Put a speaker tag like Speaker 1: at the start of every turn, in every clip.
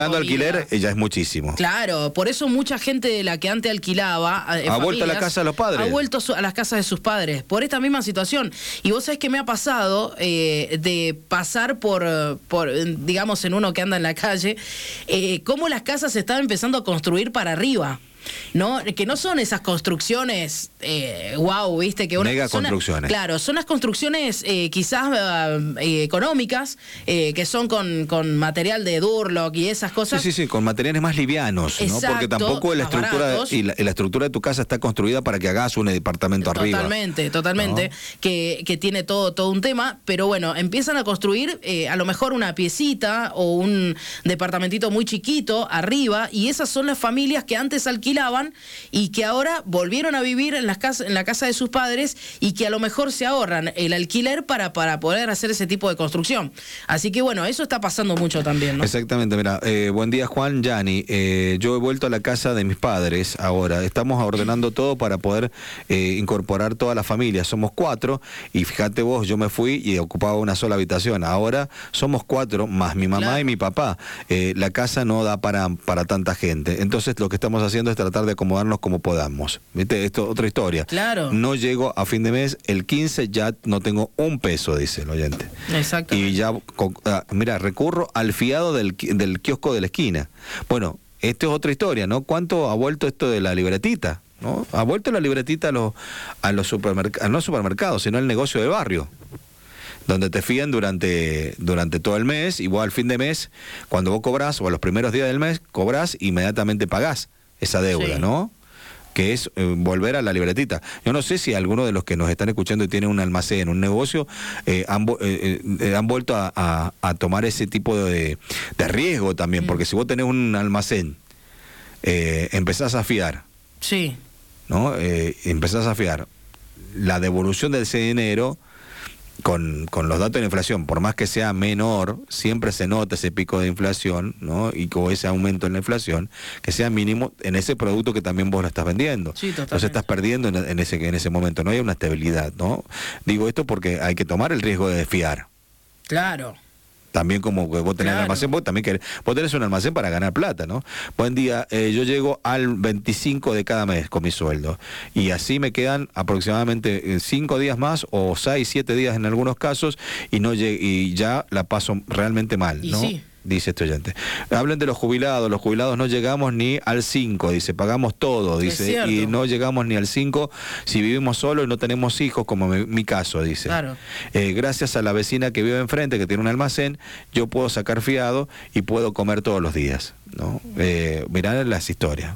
Speaker 1: Dando alquiler ya es muchísimo.
Speaker 2: Claro, por eso mucha gente de la que antes alquilaba
Speaker 1: ha vuelto a la casa de los padres.
Speaker 2: Ha vuelto a las casas de sus padres por esta misma situación. Y vos sabés que me ha pasado de pasar por, digamos, en uno que anda en la calle, cómo las casas se están empezando a construir para arriba. ¿No? Que no son esas construcciones wow, viste que
Speaker 1: mega construcciones.
Speaker 2: Claro, son las construcciones quizás económicas, que son con material de Durlock y esas cosas.
Speaker 1: Sí, con materiales más livianos.
Speaker 2: Exacto,
Speaker 1: ¿no? Porque tampoco la estructura
Speaker 2: baratos.
Speaker 1: y la estructura de tu casa está construida para que hagas un departamento arriba.
Speaker 2: Totalmente, ¿no? que tiene todo un tema, pero bueno, empiezan a construir a lo mejor una piecita o un departamentito muy chiquito arriba, y esas son las familias que antes alquilaban y que ahora volvieron a vivir en la casa de sus padres, y que a lo mejor se ahorran el alquiler para poder hacer ese tipo de construcción. Así que bueno, eso está pasando mucho también, ¿no?
Speaker 1: Exactamente, mira, buen día Juan, Yani, yo he vuelto a la casa de mis padres ahora, estamos ordenando todo para poder incorporar toda la familia, somos 4, y fíjate vos, yo me fui y ocupaba una sola habitación, ahora somos 4 más mi mamá y mi papá, la casa no da para tanta gente, entonces lo que estamos haciendo es tratar de acomodarnos como podamos. ¿Viste? Esto otra historia.
Speaker 2: Claro.
Speaker 1: No llego a fin de mes, el 15 ya no tengo un peso, dice el oyente.
Speaker 2: Exacto.
Speaker 1: Y ya, mira, recurro al fiado del kiosco de la esquina. Bueno, esto es otra historia, ¿no? ¿Cuánto ha vuelto esto de la libretita? ¿No? Ha vuelto la libretita a los supermercados, no supermercados, sino al negocio de barrio, donde te fían durante todo el mes, y vos al fin de mes, cuando vos cobrás, o a los primeros días del mes, cobrás, inmediatamente pagás esa deuda, sí, ¿no? Que es volver a la libretita. Yo no sé si alguno de los que nos están escuchando y tienen un almacén, un negocio, han vuelto a tomar ese tipo de riesgo también, porque si vos tenés un almacén, empezás a fiar.
Speaker 2: Sí.
Speaker 1: ¿No? Empezás a fiar la devolución de ese dinero con los datos de la inflación, por más que sea menor, siempre se nota ese pico de inflación, ¿no? Y con ese aumento en la inflación, que sea mínimo en ese producto que también vos lo estás vendiendo.
Speaker 2: Sí, totalmente.
Speaker 1: Entonces estás perdiendo en ese momento, no hay una estabilidad, ¿no? Digo esto porque hay que tomar el riesgo de fiar.
Speaker 2: Claro.
Speaker 1: También como que vos tenés el almacén, vos tenés un almacén para ganar plata, ¿no? Buen día, yo llego al 25 de cada mes con mi sueldo, y así me quedan aproximadamente 5 días más, o 6, 7 días en algunos casos, y ya la paso realmente mal, ¿no? Sí. Dice este oyente. Hablen de los jubilados no llegamos ni al 5, dice, pagamos todo, dice, y no llegamos ni al 5 si vivimos solos y no tenemos hijos, como mi caso, dice.
Speaker 2: Claro.
Speaker 1: Gracias a la vecina que vive enfrente, que tiene un almacén, yo puedo sacar fiado y puedo comer todos los días, ¿no? Mirá las historias.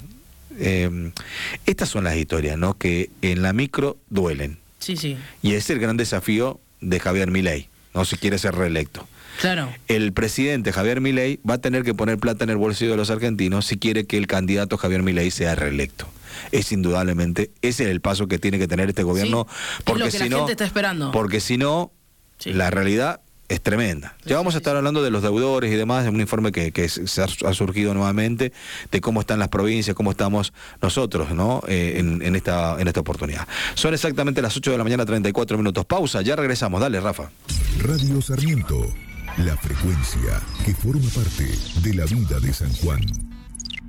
Speaker 1: Estas son las historias, ¿no? Que en la micro duelen.
Speaker 2: Sí, sí.
Speaker 1: Y es el gran desafío de Javier Milei, ¿no? Si quiere ser reelecto.
Speaker 2: Claro.
Speaker 1: El presidente Javier Milei va a tener que poner plata en el bolsillo de los argentinos si quiere que el candidato Javier Milei sea reelecto. Es indudablemente, ese es el paso que tiene que tener este gobierno,
Speaker 2: sí,
Speaker 1: porque
Speaker 2: es lo que la gente está esperando.
Speaker 1: Porque si no, sí, la realidad es tremenda. Ya vamos a estar hablando de los deudores y demás, de un informe que ha surgido nuevamente, de cómo están las provincias, cómo estamos nosotros, ¿no? En esta oportunidad. Son exactamente las 8 de la mañana, 34 minutos. Pausa, ya regresamos. Dale, Rafa.
Speaker 3: Radio Sarmiento, la frecuencia que forma parte de la vida de San Juan.